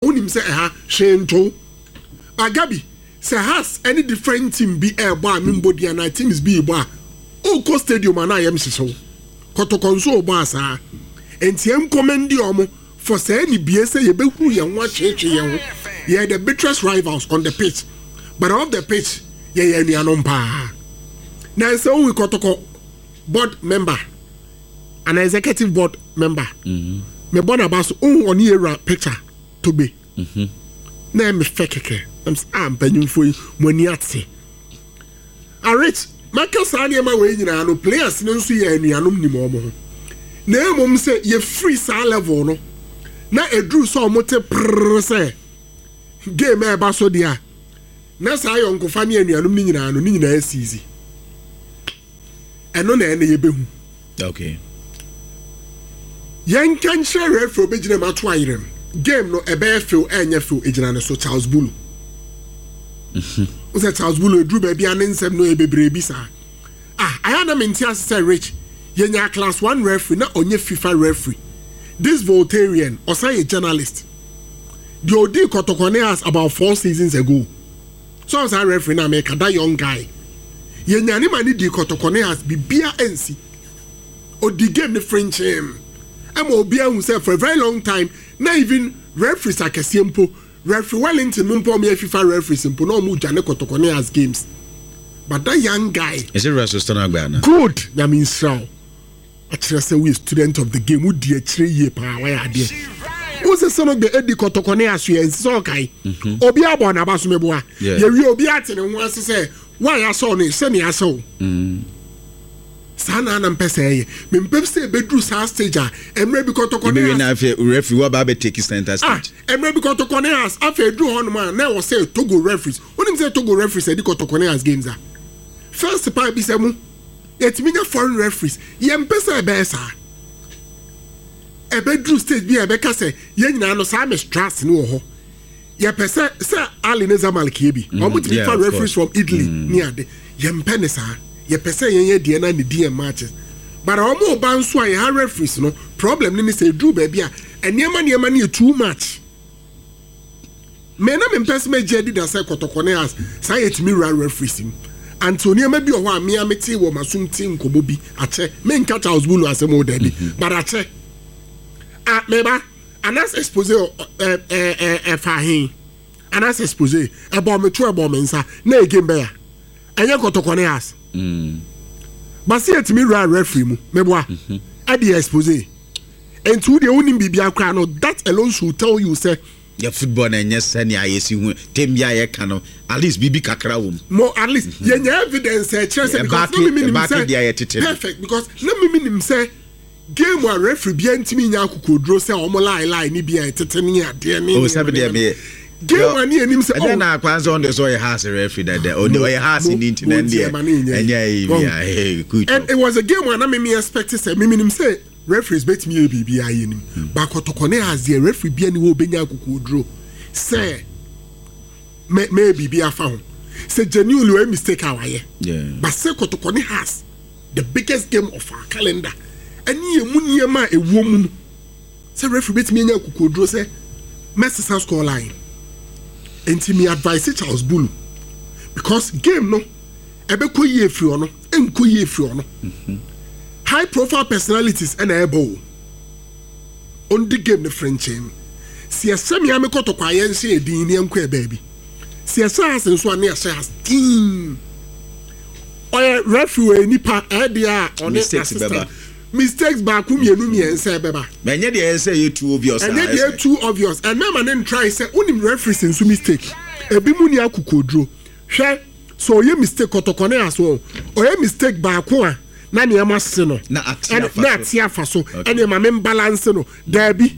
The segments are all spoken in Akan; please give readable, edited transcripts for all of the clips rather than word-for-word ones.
unim say shento Gabi say has any different team be boy mimbodi and teams be boy Oko stadium and I am so Kotokonso boss and TM commend you for say any BSA ye be who you watch ye the bitterest rivals on the pitch but off the pitch ye any anompa now so we kotoko board member an executive board member me born about on year picture to be na me fekeke am panyumfo moni ate arich maka saade ma we nyina no players no nso ye anuanom ni mo ho na emom se ye free sa level no na edru so omote prrr se game e ba so dia na sa yonko fa ne anuanom ni nyina asizi eno na ene ye behu okay yan kan share for begina mato ayirem game no ebe feel enya feel ejina ne so Charles Bulu Ose Charles Bulu edru ba bia ne nsem no ebebre bi sa ayana mentia say Rich yenya class 1 referee na onye FIFA referee this Voltarian osay journalist the odi kotokone has about 4 seasons ago so as a referee na make that young guy yenya ni mani di kotokone has bibia ensi odi game the French him obia himself for a very long time na even referees akesempo referee Wellington mumpo me FIFA referees mpo no mu jane kotokone has games but that young guy is it Rasmuston Agbana good that means so actually say we student of the game who di 3 year pa why ade who say son of the edi kotokone as you so kai obi abo na baso meboa ye wi obi ate ne ho ase say why aso ne se ne aso sana na mpese ye me mpese bedru sa stage a emre bi kotokone as na afi referee wa ba be take center stage emre bi kotokone as afi edru hono ma na wo say Togo referees onim say Togo referees edi kotokone as games a first part bi semu yetiminya foreign referees ye mpese ebe sa bedru stage bi ebe ka say ye nyina no sa me stress ni wo ho ye pese say Ali Nezamal Kiebi omo ti fa referees from Italy ni ade ye mpene sa ye pese ye die na ne die matches but omo ba nso a ha referees no problem ni say drew baby a enema ne too much me na me pese me jedi da say kotokone as say etimi referees Antonio maybe o wa me amete wo masumti nkobo bi ache me nka Charles Bulu asemo dabi but ache meba anas expose fahin anas expose ebo me to ebo me nsa na again be ya enye kotokone as but see etimi referee mu meboa ade expose entu de onim bibia kra no that alone should tell you say your football na nyesa ne ayesi hu tembia ye ka no at least bibi kakra wom more at least yenya evidence because no me say perfect because no me say game wa referee bia ntimi nya akokodro say omo lie ni bia tetene ade ni o sabe de me game ani enim say oh na kwanza on the so has a referee that o the has in internet there enya good and it was a game when I me expect say me say referees bet me bibi ayenim ba kotokone has the referee bia ni wo benya akokodro say me bibi afa ho say genuinely a mistake awaye but say kotokone has the biggest game of our calendar ani emu niema ewo mu say referee bet me nya akokodro say Messi score line enti me advise Charles Bulu because game no ebe ko ye free ono enko ye free ono high profile personalities and able on the game the French team si asemi ame kotokwa ye nse edin ne enko e baby si asa so ane asa has team oye referee nipa e dia on mistakes ba ku mienu miense beba menye de say you too obvious and they too obvious and na man try say unim referees nso mistake ebi mu ni akukodro hwe so ye mistake kotokone aso o ye mistake ba ku a na ne ma se no na atia fa so ene ma me balance no dabi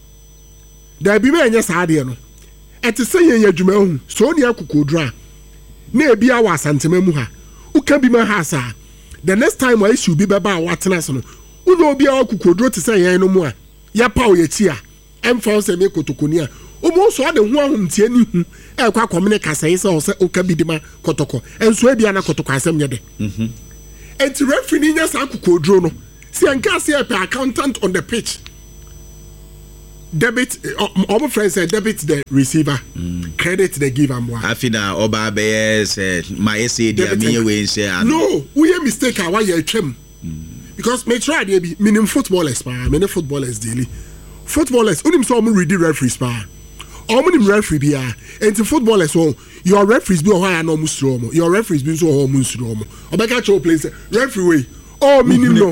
me enye saade no ete se ye adwuma hu so ni akukodro a na ebi awa asantema mu ha uka bi ma ha sa the next time I issue bi beba watena so no uno obi a akukodro te se yan no mu a ya pa o ye ti a emfa se me kotokoni a omo so ade ho ahomtie ni hu e kwa komene kasai se o se uka bi dima kotoko enso ebia na kotoko asem nye de enti referee ni nya sa akukodro no si anka se e accountant on the pitch debit our friend said debit the receiver, credit the giver. Afina oba say my say the me we say no, we mistake why you trim. Because me try there be minimum footballers many footballers daily. Footballers only some read the referees Omnim referee bia enti footballers so your referees be why no mustromo your referees be so ho mustromo obeka cho place referee way oh minim no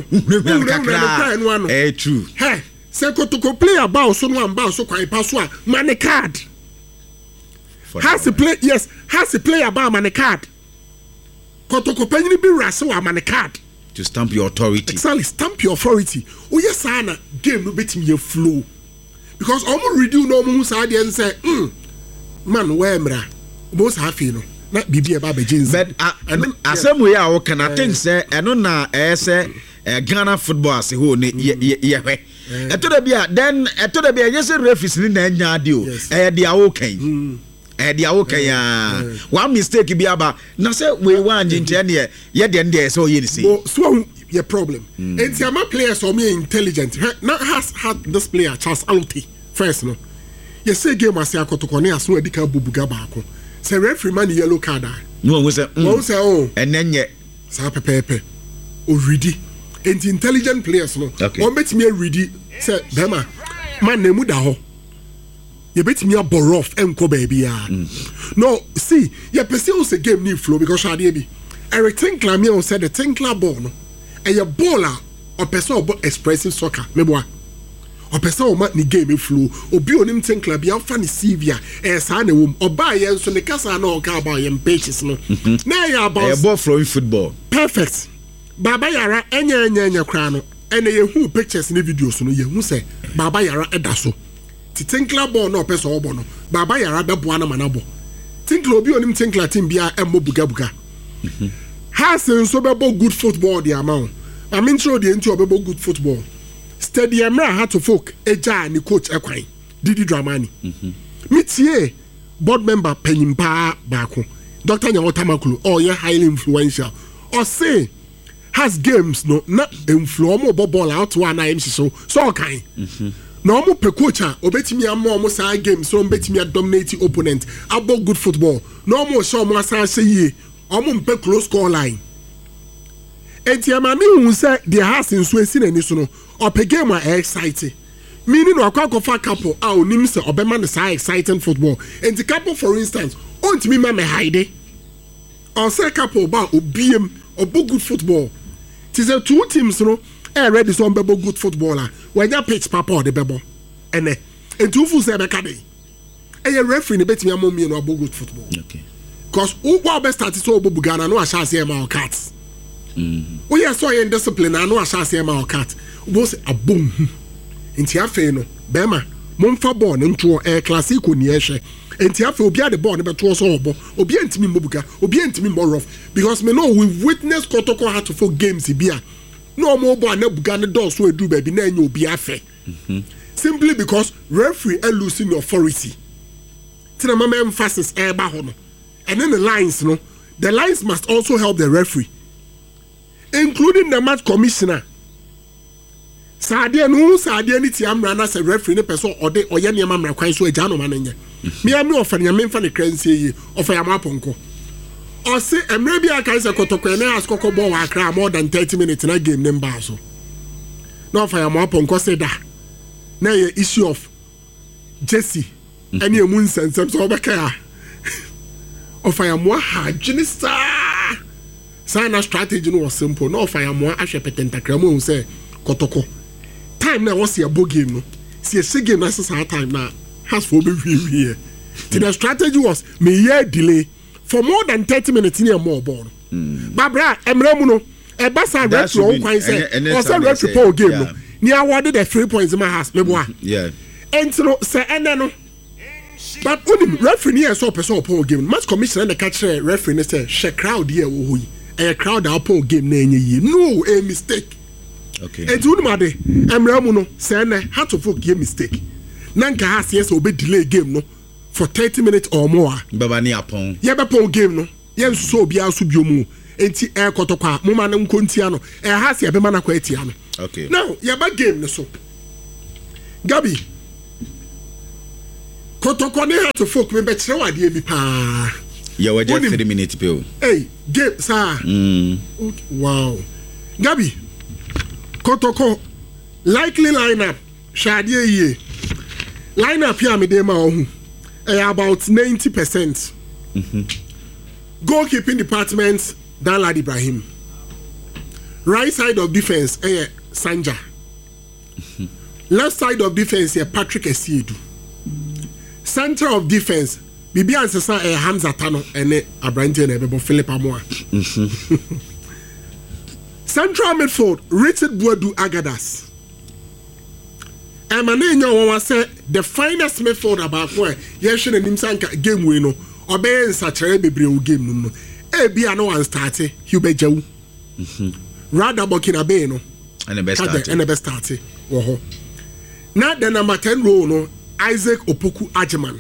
true hey say kotoko player ba so no amba so kwan pa so a man card has to play yes has to play about man card kotoko panyin bi rase wa man card to stamp your authority exactly stamp your authority o yes na game no betim ye flow. Because almost redo no more side and say, man, where mra, both half you know, not be a baby jeans. But some way I can think, say, and on say Ghana football, say, who, yeah, I told her, then I told her, yes, a referee in the Yadio, the okay. The okay, one mistake be about, no, sir, we want in 10 years, yet then there's so you see. So, your problem. And some players are more intelligent. Now has had this player Charles Aluti first no. You say game as ya kotokone as no edika bubuga baako. Say referee man yellow card. No one say oh and then yet sa pepe already. And intelligent players no. One bet me ready say bema man nemu da ho. You bet me a borough enko baby ah. No, see, you perceive the game need flow because shade be. Eric Tinkler me said the Tinkler ball no. A baller or person about expressive soccer, meboa. Or person or matni game flow, or be on him Tinkler be out funny Sivia, as I know, or buy yen so the casa no car by yen pages no. Nay, about ball flowing football. Perfect. Baba Yara, enya crano, and a who pictures in the videos no ye who say Baba Yara edaso. Tinkler ball no person or bono, Baba Yara da buana manabo. Tinkler be on him Tinkler team be a mobugabuga. Has so good football the amount. I mean sure the into good football. Stadium had to folk eja ni coach ekwai. Didi Dramani. Mitie board member Penimpa Bako. Dr. Nyawotamakulu oh yeah highly influential. Or say has games no not influence ball out one MC so kind. No mo pe coach obetimi am mo say games so obetimi dominate opponent about good football. No mo show mo say ye pe close score line. Enti amami hu say the house in Sweden ani so no ope game are exciting. Meaning no akwa couple onim say obema no say exciting football. Enti couple for instance, ontimi ma me hide. Or say couple ba obiem obo good football. Tis a two teams no ready so bebo good footballer. When ya pitch papa the bebo. Ene. Enti ufu say be kade. E referee ne betimi amom no obo good football. Okay. Because who best started so Bugana no shall say my cats. We are so in discipline, I know I shall say my cat. Was a boom. In Tiafeno, Bema, Monfa born into a classic on Yeshe, and Tiafo be the born about 2 or obient me Mubuka, obient me more of because me know we witnessed Kotoko had to for games Ibia. No more born no Bugana doors will do baby, then you'll be a fair. Simply because referee are losing authority. Tinamama emphasis air bahono. And then the lines, no, the lines must also help the referee, including the match commissioner. Sadia no Sadia ni ti amra na se referee ne person ode oye ne amra kwan so agya no mananya. Me am offer ne memfa ne kransie yi, offer am aponko. O se emre bi aka se kotokwe na askoko ball wa akra more than 30 minutes na game number so. No offer am aponko se da. Na ye issue of Jesse any emu nsensem so obeka of I am one hard star. Sign a strategy no was simple. No of I am one ashe petentakramo say kotoko. Time now was a book game no. See a game na say time now has for be here. The strategy was me year delay for more than 30 minutes in a more ball. Babra emremu no e basa referee on kwan say or say referee for game no. Ni awarded the 3 points in my house meboa. Yeah. Entro say ene no. But only referee here so person upon game. Match commissioner the catch referee say she crowd here wo yi. A crowd upon game na enye yi. No a mistake. Okay. And you know de emremu no say na how to for game mistake. Nanka has yes obe delay game no for 30 minutes or more. Baba ni upon. Ye be pon game no. Ye so obi aso biomu. Enti e kotokwa mo ma na nkontia no. E has ye be ma na kwa etia no. Okay. Now ye ba game no so. Gabi Kotoko ne Hearts of Folk me be kire wade bi pa. Yeah, we just 3 minutes pe o. Hey, game sir. Wow. Gabi. Kotoko likely lineup. Shade ye. Lineup here me dey ma ohu. About 90%. Goalkeeping department, Danlad Ibrahim. Right side of defense, Sanja. Left side of defense, Patrick Esiedu. Center of defense, Bibi Ansesa, Hamza Tano, and Abranti and Philip Amoa. Central midfield, Richard Boadu Agadas. Emmanuel was the finest midfield about where Yeshin and Nimsanka game winner. Obey such a baby game no. Be no one started. Hubert Joe. Rather Burkina Faso and the best started. Now the number 10 role no Isaac Opoku Ajiman.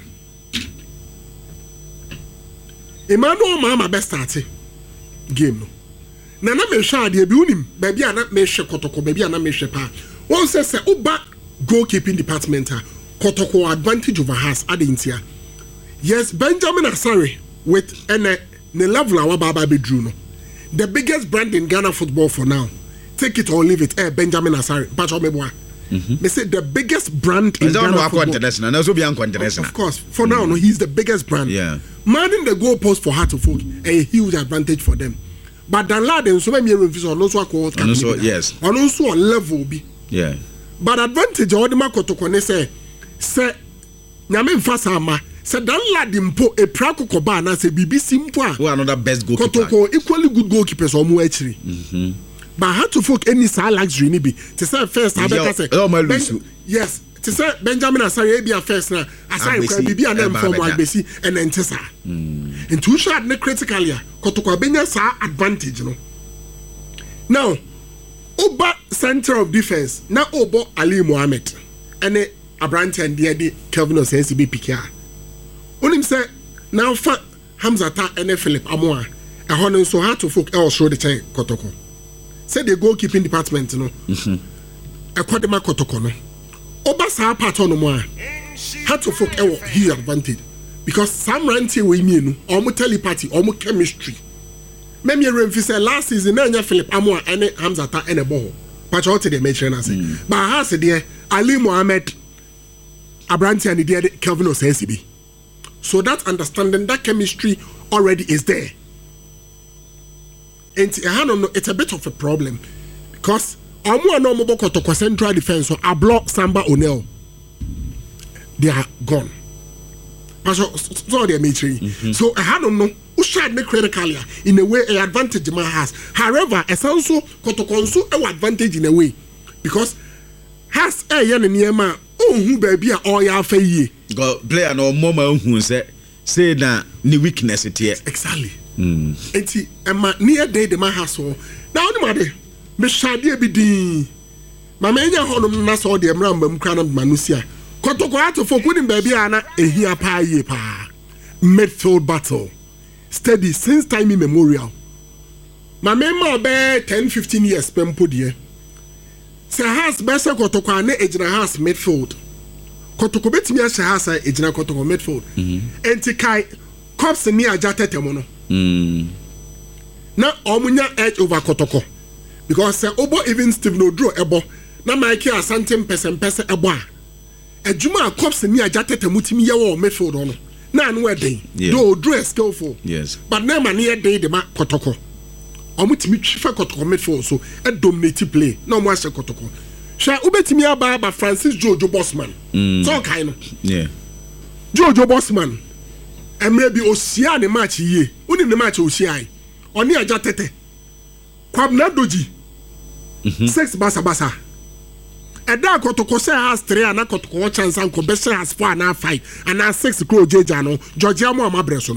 Emmanuel Mama best started game no. Nana me sha de bi unim baby ana me hwe Kotoko baby ana me hwe pa. One say Uba goalkeeping department Kotoko advantage over Hearts adentia. Yes, Benjamin Asare with the level our Baba Bedruno. The biggest brand in Ghana football for now. Take it or leave it. Benjamin Asare. They say the biggest brand in Ghana football. Of course. For now, no, he's the biggest brand. Yeah. Manning the goalpost for Hearts of Folk, a huge advantage for them. But Dan and so many yes. And also on level B. Yeah. But advantage or the Makotoko say Nyamin Fasama. So Dan Ladimpo a Praco Kobana say BBC Mpoa. Who are another best goalkeeper? Kotoko equally good goalkeepers or more actually. But Hearts to Folk any side luxury nibi. To say first, I better say. Yes. To say Benjamin Asare be a first now. Asare can be an M from Albesi and then Tessa. And two shot ne critically. Kotoko Benya sa advantage no. Now, Oba center of defense. Now Obo Ali Mohammed. And Abranti and Diadi Kelvin Osensi Pikia. Unim say now fa Hamza Ta and Philip Amoa. A honor so hard to folk show the chain Kotoko. Say the goalkeeping department no. A Kodema Kotoko no. Oba sa part on more. Hard to folk huge advantage. Because some ranty we mean almost telepathy, almost chemistry. Maybe you say last season na Philip Amoa and Hamza Ta and a ball. Patch out the mention say. But has there Ali Mohammed Abranti and the Kelvin Osensi. So that understanding, that chemistry already is there. And it's a bit of a problem because Amu no mo Kotoko central defense so Ablo Samba Onel. They are gone. So they are military. So I don't know who should make critically in a way an advantage man has. However, it's also Kotoko so an advantage in a way because has a yan niema who baby or ya faye. Go player no mama who say na ni weakness it here. Exactly. Enti ema near day the man has so. Now the mother me shade bi din. Mama enya honom na so de mramba mkra na manusia. Kotoko ato for kudin baby ana ehia pa ye pa. Midfield battle. Steady since time immemorial. Mama ma be 10-15 years pempo de. Say has best Kotoko ane ejina has midfield. Kotoko betimi a has ejina Kotoko midfield. Enti kai cops ni ajatete mo no. Na omunya edge over Kotoko. Because obo even Steve no draw ebo na Mike Asante pese ebo a. Ejuma cops ni ajatete mutimi ye wo midfield no. Na anu eden. Do draw skillful. Yes. But na man ye dey de ma Kotoko. Omutimi twifa Kotoko midfield so e dominate play. Na omo ase Kotoko. Sha ubetimi aba Francis Jojo Bossman. So kind no. Yeah. Jojo Bossman. Emre bi osia ne match ye. Uni ne match osia ai. Oni aja tete. Kwabna doji. 6 basa. Eda Kotoko say has 3 and Kotoko chance and Kobese has 4 and 5 and 6 grow jeja no. Georgia mo amabreso no.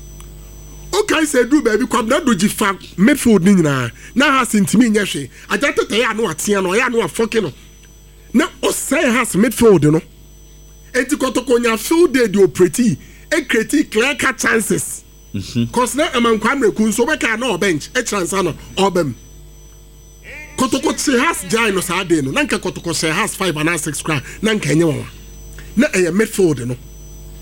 Okay say do baby Kwabna doji fa midfield ni nyina. Na has intimi nyehwe. Aja tete ya no atia no ya no afoke no. Na o say has midfield no. Enti Kotoko nya field dey do pretty. A create clear cut chances. Cause now among Kwame Kun so we can no bench a chance no obem. Kotoko say has Jino Sadeno, Nanka Kotoko say has 5 and 6 crown, Nanka Nyawa. Na a midfield no.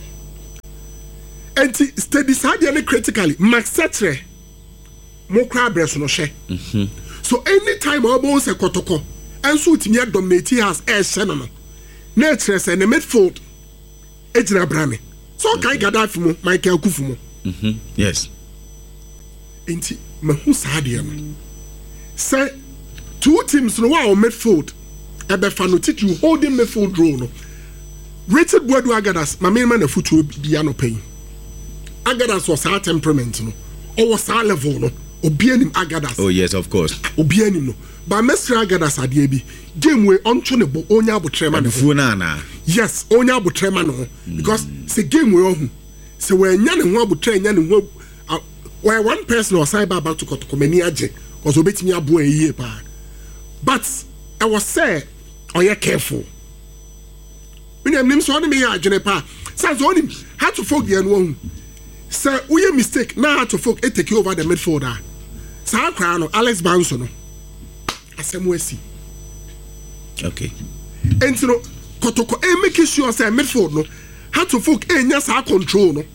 enti study sadia ne critically max setre mo kra breso no hye so anytime obo se kotoko enso utimi dominate has shene no na etre se ne midfield ejina brane so kan Gaddafi mo Michael Kufu mo yes enti mahu sadia no say two teams no wa midfield ebefa no titu holding midfield role no Richard Boadu Agadas my main man na futu bia no pain Agadas was our temperament no or was our level no obianim Agadas oh yes of course obianim no but Mr. Agadas ade bi game we onto ne bo onya abotrema no fu na na yes onya abotrema no because say game we ohu say we nya ne ho abotre nya ne ho where one person was cyber about to komani age cause obetimi abo eyie pa but I was say oye careful when I'm so on me agene pa says on him how to folk the one say we mistake now how to folk take over the midfielder sa kra no Alex Banso no asemwesi okay and no kotoko make sure say midfield no how to folk enya sa control no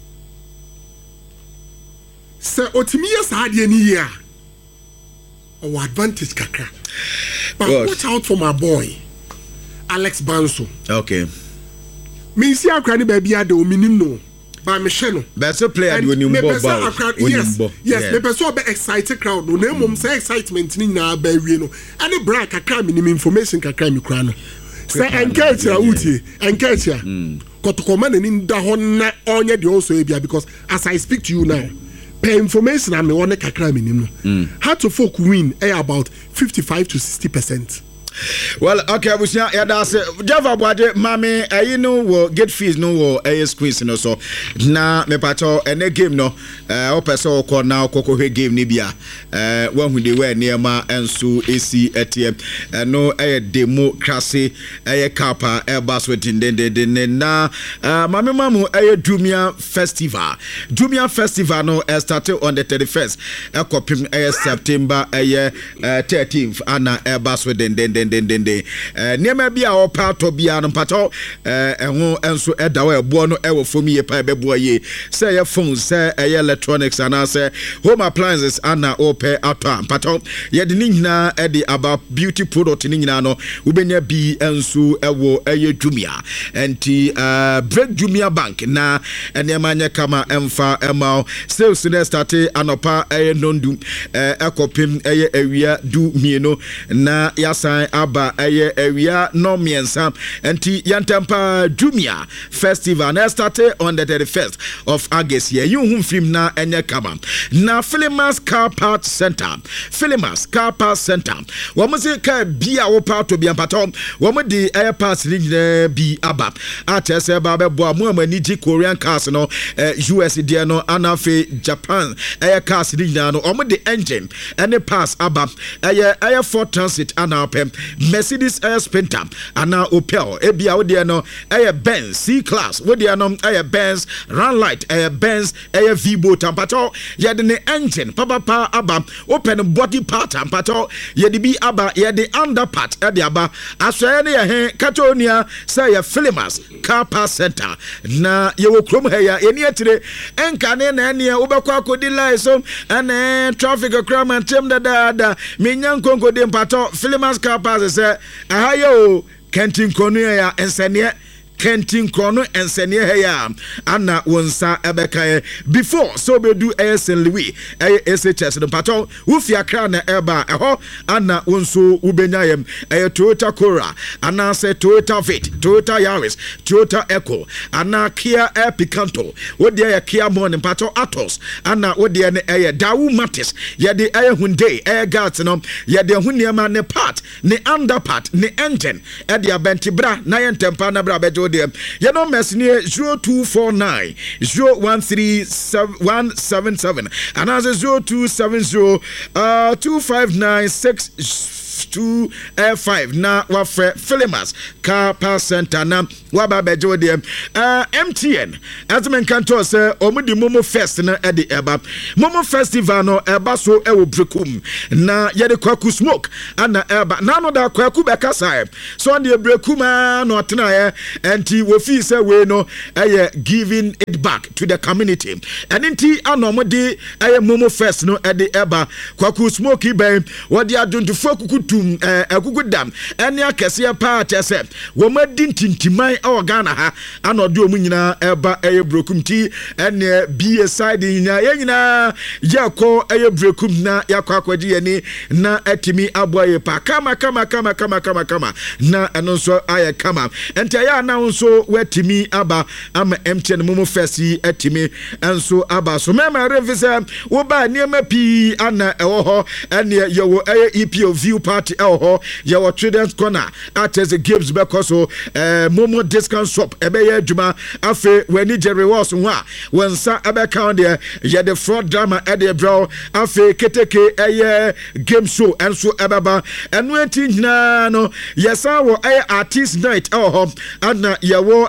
say otimi sa de ni here our advantage kakra but watch out for my boy Alex Banso. Okay. Me see akra ni baby ade o minim no. Ba me hwe no. Best player de onim bo ba. Yes, me person be excited crowd no. Na mum say excitement ni na ba wie no. Ani bra kakra minim information kakra mi kra no. Say encourage ra uti, encourage ya. Kotokoma na ni da ho na onye de also e bia because as I speak to you now, per information am me one kakra minim no. How to folk win about 55 to 60%. Well, okay, abusia yada se Java Boade mame ayi no wo get fees no wo squeeze no so na me pato ene game no o person ko na kokko hwe game ni bia wan hu de we niema enso esi etie no democracy kapa bas wetin den na mame mamu Jumia festival no started on the 31st ekopim September 13th ana bas wetin den niema bia o pato bia no pato eho enso edawo ebo no ewo fomi ye pa bebo ye say your phone say electronics and say home appliances ana ope ato pato ye de nyina e de about beauty product ni nyina no ubenya bi enso ewo Jumia enti break Jumia bank na niema nya kama emfa emao sales na start anopa nondu ekopim ewia du mieno na yasan aba ewia no miensa enti yantampa Jumia festival na started on the 31st of August here you hum film na enye kama na Philemas Car Part Center womo se ka bia wo part obi ampatom womo de air pass ni bi aba atese ba bebo mo amani Korean cars no US dia no anafe Japan air cars ni no womo de engine any pass aba air Ford Transit anapem Mercedes Air Sprinter ana Opel ebia wo de no Benz C class wo de no Benz Runlight Benz V-Boat ampato ye de ne engine papa aba open body part ampato ye de bi aba ye de underpart e de aba asoye ne ye Catalonia say ye Philemas Car Part Center na ye wo krom he ya eni atire enka ne na ene obekwa akodi line so ene traffic crime and tem da menyan konko de ampato Philemas Car Part say ahayo kentin konu ya ensene Kentin Krono and Senia Heya Anna Wonsa Ebeka before so be do St. Louis SHS the pato Ufia Krana Eba Eho Anna Wonso Ubenyayem Toyota Corolla Anna se Toyota Fit Toyota Yaris Toyota Echo Anna Kia Air Picanto what dia Kia Morning Pato Atos Anna what dia Dawu Matis ye de Hyundai Air Guards no ye de Huniama ne part ne underpart ne engine e dia bentibra na yentempa na bra bejo you know mesnie 0249 0137 and as 0270 259 60205 na wafrɛ Philemas Car Park Center na waba bejo de MTN as men kanto sɛ omudi Momo Fest na ede eba Momo Festival no eba so ewo brekum na yede kwaku smoke ana eba na no da kwaku be kasa so on the brekum no atena enti wo fi sɛ we no giving it back to the community and enti anomode Momo Fest no ede eba kwaku smoke be wode adontifo kukutum akukudam ene akese pa atese wo madi ntintiman Ghana ha anodo mu nyina eba brekum ti ene be side nyina yakɔ brekum na yakɔ akwaji yani na atimi aboye pa kama na eno nso aye kama enti ya na nso watimi aba ama MTN Momo Fest atimi enso aba so mema revisa wo ba niema pi ana ewo ho ene yewo EPO view party ewo ho yewo Traders Corner at the games because so Momo discount shop ebeye adwuma afe wani Jerry Ross ho a wansa ebe count there ye the fraud drama e dey bro afe keteke game show enso ebaba enu enti nyina no yesa wo artist night ho ana yewo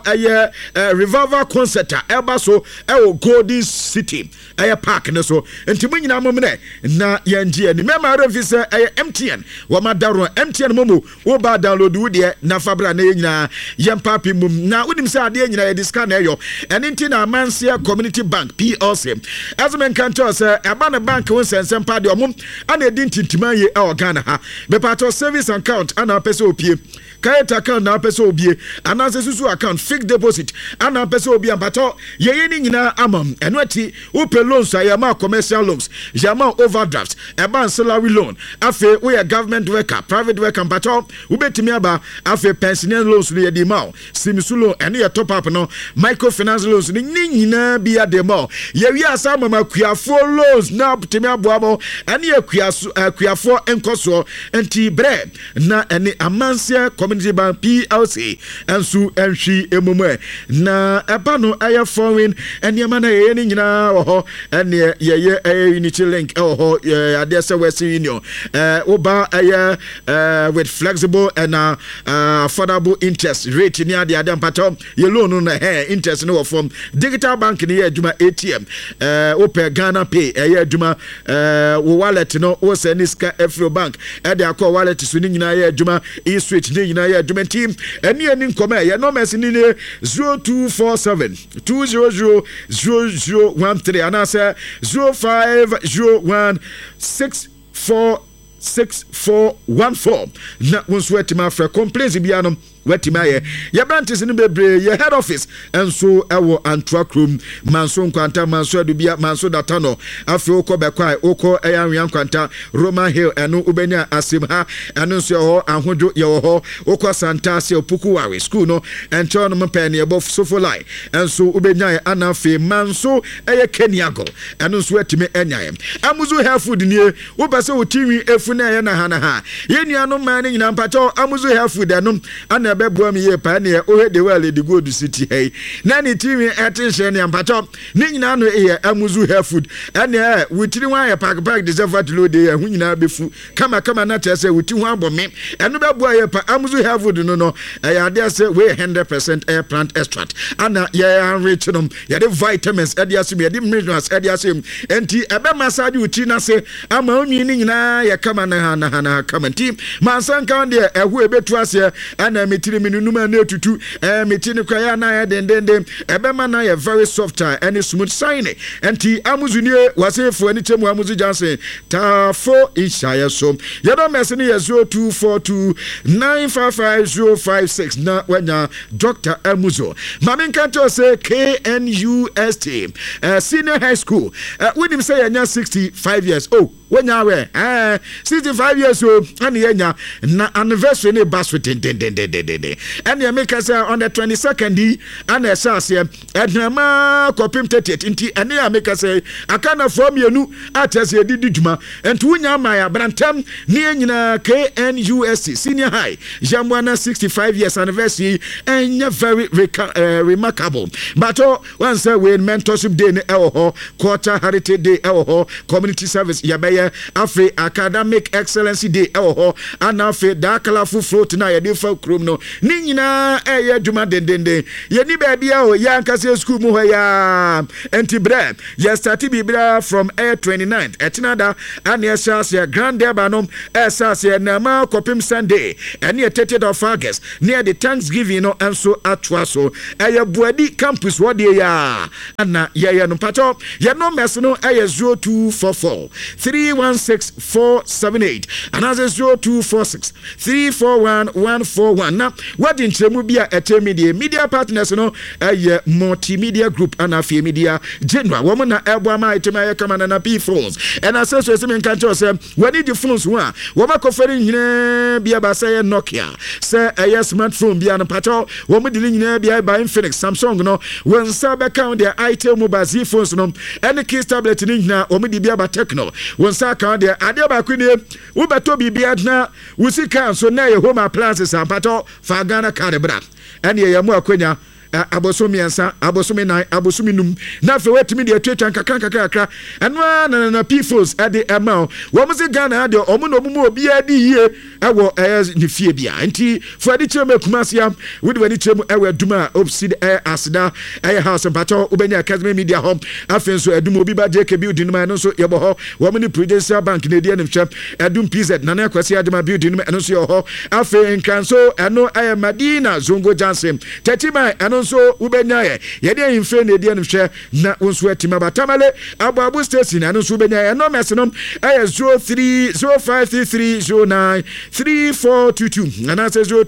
revival concert eba so Golden City park ne so enti mu nyina momne na yenje ani mema revisa MTN wa madaro MTN Momo wo ba download wo de na fabra na nyina yempapi mum na wonim se ade nyina ye diska na eyo eni nti na Mansia Community Bank PLC as men kan to say eba na bank won sensem pa de omum ana edi ntintima ye Ghana ha be part of service account ana pese opie Kayet account na pese obie anase susu account fixed deposit ana pese obie ampato ye ni nyina amam eno ati upe loans ayama commercial loans yama overdraft eba salary loan afe we government worker private worker ampato ubetimi aba afe pensioner loans no ye di ma simisu loan ene ye top up no microfinance loans ni nyina bia de ma ye wi asa mama kuafo loans na timi aboabo ene ye kuafo enkoso enti bre na ene Amansia Community Bank PLC ensu enhwi emumu na eba no aye foreign eniema na ye ni nyina ho ene ye unity link ho adese Western Union oba aye with flexible and affordable interest rate ni ade mpato ye loan na interest no from digital bank ni ye adwuma ATM open Ghana Pay ye adwuma wo wallet no wo send ska Afro Bank e de akọ wallet so ni nyina ye adwuma e-switch ni nyina ye adwuma team eni nkoma ye no mess ni 0247 200 0013 anasa 0501 6414 na wonso etima fra complaints bia no wetimaye ye branches ni bebre ye head office enso ewo Antwerp manso nkwanta manso adubia manso datano afi okọ bekwai okọ eyanwan nkwanta Roman Hill eno ubenya asimha eno nso ho ahodo ye ho okọ Santa se Opukuware school no ento no mpani ebo Sofolai enso ubenya anafe manso eye Keniago eno nso etime enyaye amuzu health food ni wo pese otinwi efu na ye na ha ye nuano man ni nyina mpacho amuzu health food eno ana beboa mi ye pa ne o de well the Gold City hey na ni timi attention ne ampacho ni nyina no ye amuzu hair food ene wutiri wan ye pack de serve to load ye hu nyina befu kama na tese wuti hu abome eno beboa ye pa amuzu hair food no ya de say we 100% air plant extract ana ye enrich no ye de vitamins e de asem ye de minerals e de asem enti ebe massage wuti na se ama onwi ni nyina ye kama na kama nti mansan kan de ehu ebetu ase ana mitiri minunuma na etutu mitini kwa ya na ya dendende ebema na ya very soft and smooth shine enti amuzunie wasefo ani chemu amuzu jansen tafo ishaya so yedo mesini ya 0242955056 na wanya Dr. Amuzo mamin kanto se KNUST senior high school winim say yanya 65 years wenya we 65 years ani yenya na anniversary ne bass with den and you make us on the 22nd and assassin ednama kopim 30 inti and you make us akana from you at as you did juma and to nya maya brantam ni nyina KNUST senior high jamwana 65 years anniversary and very remarkable but once we mentorship day quarter heritage day community service yabaya yɛ afei academic excellence day ɛwɔ hɔ ana afei daa colorful float na yɛde fa kurom no ne nyinaa ɛyɛ adwuma dendenden yɛni baabi a o yɛ ankasa school mu hɔ ya enti brɛ yɛ start bibira from air 29th ɛtenada ana yɛhyɛ aseɛ grand derby no ɛhyɛ aseɛ nama kɔpem sunday ɛne 30th of August near the Thanksgiving no enso atwa so ɛyɛ buadi campus wɔde ya ana yɛyɛ no pato yɛ no mess no ɛyɛ 0244 316 478 another 0246 341 141 na wɔde nkyerɛmu bi a ɛtɛ media partners no ɛyɛ multimedia group ana afie media general wɔn na ɛbɔ ama itema yɛ kama na p phones ɛna sɛ so ɛsɛ nka kyerɛ sɛ wɔde di phones ho a wɔn akɔfɛre nyinaa bi aba sɛ yɛ Nokia sɛ ɛyɛ smartphone bi an pato wɔn de nyinaa bi by Infinix Samsung no wɔn nsa bɛka their itel mobile Z phones no ɛne keys tablet ne nyinaa wɔn de bi aba Techno wɔn nsa ka their adeɛ baako ne wobɛtɔ biribi na wusika nso na yɛ home appliances an pato fa Ghana card bra ɛne yɛ mu akonya abosomi ansa abosomi nan abosomi num na fe wetimi de atwetwa kakra ɛno na phones ɛde ɛma wɔn se Ghana de ɔmo no mu obi adi yie ɛwɔ ɛyɛ ne fie bia nti fo ade kyerɛ Kumasia wodi wani kyerɛ mu ɛwɔ aduma obsid asda ɛyɛ house mpato ubenya academy media home afen so aduma obi ba JK building no no so yɛbɔ hɔ wɔn ne Prudential Bank ne die ne hwɛ adum PZ na na kwasi aduma building no ɛno so yɛ hɔ afen nkanso ɛno ɛyɛ Madina Zongo Johnson tetiman ɛno so ubenya ye de infre ne de no hwe na wonso atima batamale abu station na no so ubenya no mesenom aye 030533093422 na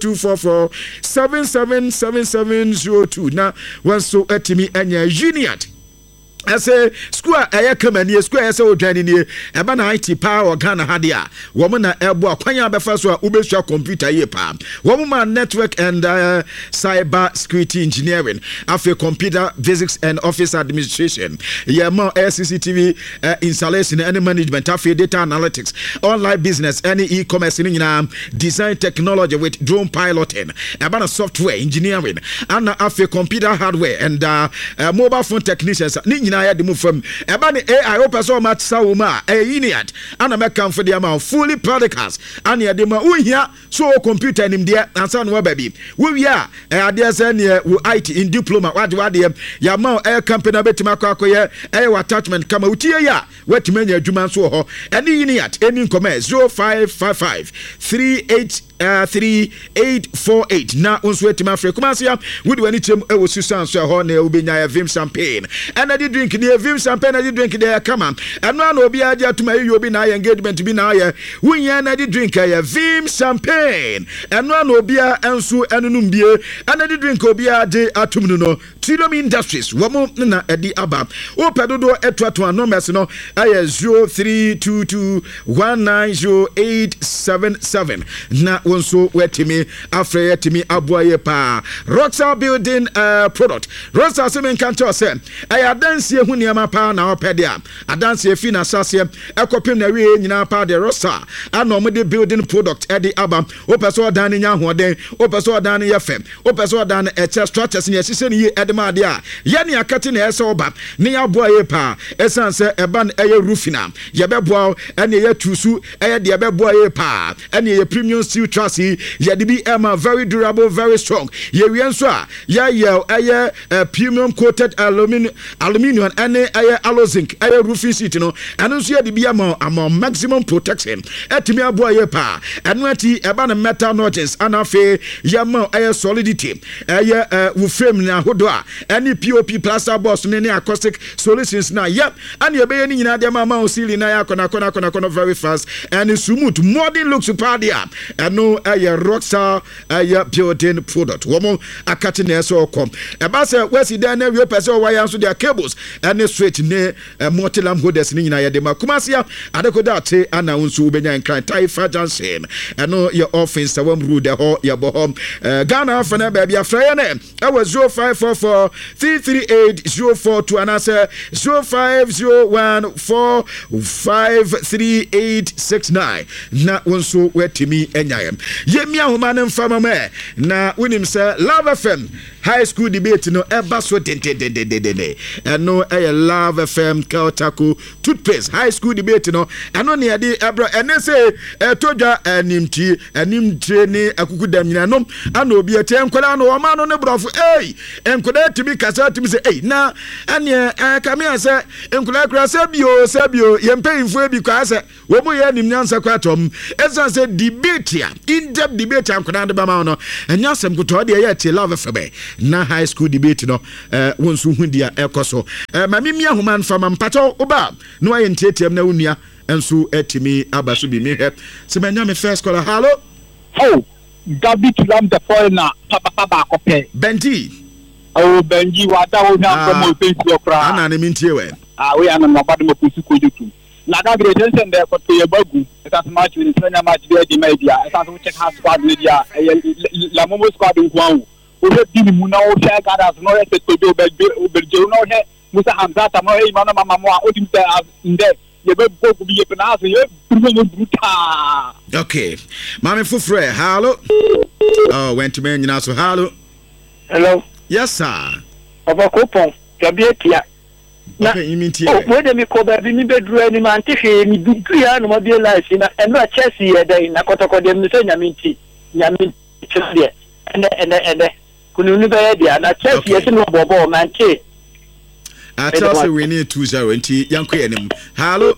0244777702 na wonso atimi anya junior ese school aya kamani school ese odwane nie eba na IT power Ghana ha dia wo mo na ebo akwanya befa so a ubesua computer ye pa wo mo ma network and cyber security engineering afi computer physics and office administration ye ma CCTV installation and management afi data analytics online business any e-commerce ni nyina design technology with drone piloting eba na software engineering and afi computer hardware and mobile phone technicians ni na ya de mu fam eba ne AI opeso ma tsa wo ma Uniad ana meka mfo de ama fully practicals ana ya de ma uhia so computer nim de ansa no ba bi wo wi a ade asa ne wo IT in diploma wade ya ma company betima akoye attachment kama utie ya watima nya adwuma so ho ene Uniad eni nkoma 0555 3848 na onso etima afre Kumasia wudi wani chem ewo susan so ho na ubenya ya vim champagne energy drink ne vim champagne energy drink de kama eno na obi aje atuma yi obi na engagement bi na ya wunya energy drink ya vim champagne eno na obi enso enunum bie energy drink obi aje atum no Trilomi Industries womo na edi aba o pedodo etuato numbers no aye 0322190877 na wonso wetimi afre yetimi aboaye pa Roxa building product Roxa semen kanto se adanse hu niama pa na opede a adanse fi na sase ekopem na wie nyina pa de Roxa ana omde building product edi aba opeso dan nya hoden opeso dan ye fem opeso dan eche structures ne sise ne edema de a ye ne akate na ese oba ne aboaye pa esanse eba na eye roofina ye beboa ene ye tusu eye de beboaye pa ene ye premium steel truss ye de bi ema very durable very strong ye wie nso a ye premium coated aluminium ene eye alloy zinc eye roofing sheet no eno nso ye de bi ama maximum protection etimi aboaye pa eno ati eba na metal notches anafe ye ma eye solidity eye wo frame na hodo a ene POP plaster box ne acoustic solutions na yep ane ye be ye ni nyina de ma o ceiling na ya kona very fast and smooth modern looks padia eno eye Roxa eye building product womo akate na eso kom eba se wesi dan na we pese o wire so their cables ene switch ne multi-lamp holders ni nyina ye de ma Kumasia adekoda ate ana unsu benya nkran Taifa Johnson eno ye offense wam rude ho ye bo hom Ghana afana ba bia fra ne ewa 0544 338 and answer 0501453869 na wonso wetimi enyaye FM yemi ahoma ne mfa mama na wonim sɛ Love FM high school debate no eba so dendendendendende ɛno ɛyɛ Love FM Kaotako toothpaste high school debate no ɛno ne yɛde ɛbra ɛne sɛ ɛtodwa animtie ne akukudam nyina nom ana obi ɛte nkwala no ɔma no ne brɔfo nkwala timi kasa timi sɛ na ɛne kamea sɛ nkwala kura sɛ bio yɛmpɛyimfo bi kwa sɛ wo mu yɛ nimnyansa kwatom ɛsan sɛ debate in-depth debate nkwala de bama no ɛnya asɛm kotɔ de yɛ te Love FM na high school debate no wonsu hundia ekoso mami mia human fama mpacho oba no aye ntietem na unua enso etimi abaso bi mehwe se manya me first caller hello Gabi Tulam the foreigner papa ba kope Benji Benji wada wo na from Facebook kra ana ne mintie we we ana no badu mo pusi ko jutu na Gabi retention there ko ye bagu eta match we senya match dey di media eta so check house squad media la momo squad nkwao o be bi mu na o share gadas no re se tojo oberje no he Musa Hamza ta no e mama mama o dim se inde ye be go bi ye na so ye bruta okay mama fufre hello went to me nyina so hello yes sir Papa Kopon Gabi Etia na we de mi ko ba bi mi bedru ani man te hwe mi du ya no ma bi life na eno a Chelsea ye dey na kotoko de mi se nyamenti de ene kunu ni be dia na Chelsea ye se no bobo man te Chelsea we need 2-0 nti yanko yenim hello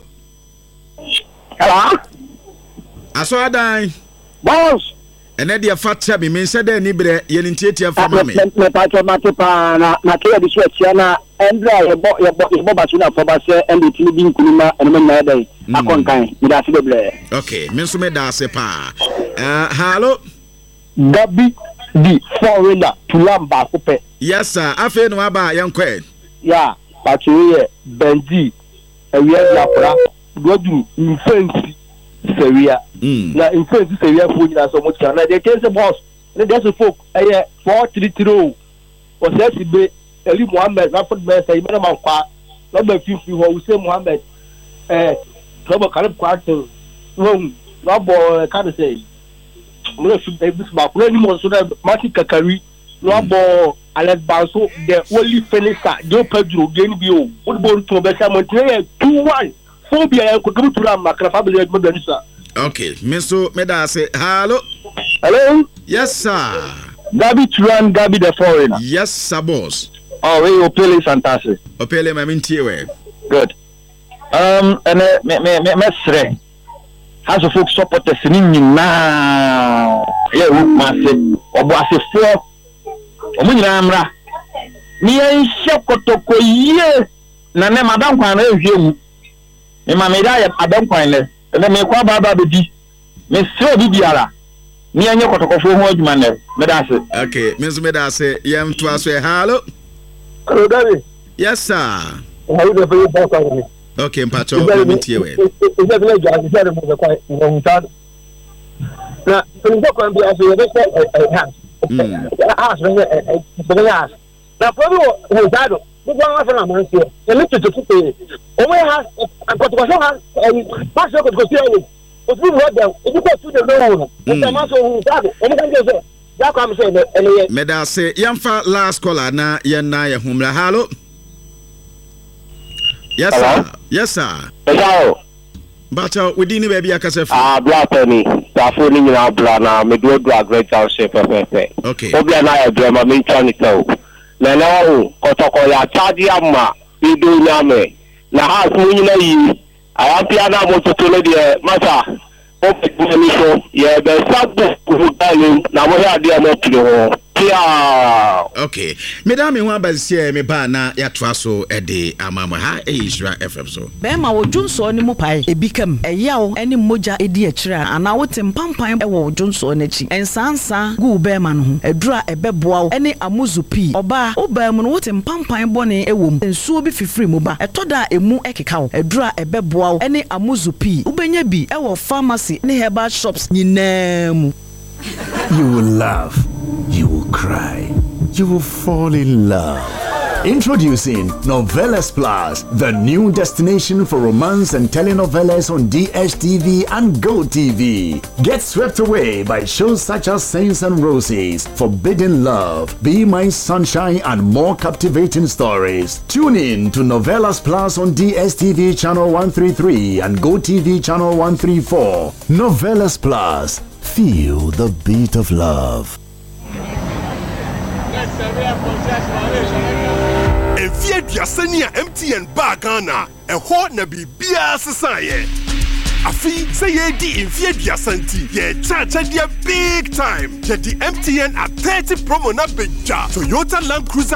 aso adan boss ene dia fatia bi men said ni bre ye ntiatia fama me patro matepa na ke di sweatia na endra ye bo basu na foba se endi tini bi nkunuma ene na dai akonkan mi da se beble okay men so me da se pa hello Gabi di foreigner Tulam ba kope yes sir afi no aba yankwe ya patro ye Benji ewie ya pra godru infensi Seria na influence Seria for you so much na they tell the boss they say folk 4-3-3 o say be Eli Mohammed Raford be say me na kwa no be fifi ho we say Mohammed no be Kalib Kwartel no bo can say mo should be this ba ko ni mo so that Martin Kakari no bo Alex Banso the only finisher Joe Pedro gain bi o bo to be say mo 2-1 phobia ko to ram makra family mo be nisa okay meso me da say hello yes sir Gabi Turan Gabi the foreign yes sir boss we Opele fantastic Opele ma mintie we good and me sre has of folk supporters ni nyina yeah we must obo asefo omo nyina amra mi en shekotoko ye na ne madam kwan na ehwe mu me ma me da ya adam kwan le na me kwa baba bedi me sre bi biara me anye kotokofo ho adwuma ne me da se okay me so me da se yam to aso hello Gabi yes sir how do you boss on me okay mpacho me tie we is that like you said mo kwa no mtad na so kwa bi aso ye be has na problem ho dado gbogbo àwọn afẹ́ náà máa ń ṣe ẹ̀mí tuntun pé òun yẹn ha àkọ́tùkọ́sọ́ ha pàṣẹ kòtùkọ́sọ́ ẹ̀yìn òfin ìwọ́n dẹ̀ ojú kò tún lè lóhùn nígbà máa sọ ohun sáàbù òun kàn jẹ́ sọ yàkọ́ àmì sọ ẹ̀lẹ́yẹ. mẹ́dà ṣe yẹnfa last caller na yẹn na yẹn humra hello. yes sir yes sir. ẹ̀sà o. bàtà wìdí ní bẹ̀ẹ̀bi akásẹ̀ fún. abúlé àtẹ̀ni tàfó ní nyina abúlé náà mi dúró dúró àgbẹ̀ township pẹ́pẹ́pẹ́. okay. ó bí ẹ̀ náà yẹ bẹ̀rẹ̀ mọ́ mi ń tọ́ nìkan o. na nawo kotoko ya charge ama ido nyame na ha so nyina yi ayapia na mototo le de mata o pe ni so ye be sabu ku dalin na mo ya de mo pile ho tia okay madam hu abazie me ba na ya toa so ede amama ha Israel FM so be ma wodwunso ni mu pai ebikam eyawo eni moja edi akira ana wote mpampan e wo wodwunso na chi ensansa gu be ma no ho adura ebeboa eni amuzupi oba oba mu no wote mpampan bone ewom ensuo bi fifiri mu ba etoda emu ekeka wo adura ebeboa eni amuzupi ubenya bi e wo pharmacy ne herbal shops nyinam. You will laugh, you will cry, you will fall in love. Introducing Novelas Plus, the new destination for romance and telenovelas on DSTV and GoTV. Get swept away by shows such as Saints and Roses, Forbidden Love, Be My Sunshine, and more captivating stories. Tune in to Novelas Plus on DSTV channel 133 and GoTV channel 134. Novelas Plus. Feel the beat of love. Efie Biasania MTN Bagana, a hot na bibia sesaye. Afi say ye di Efie Biasanti, ye cha dia big time. Ye di MTN at 30 promo na beja. Toyota Land Cruiser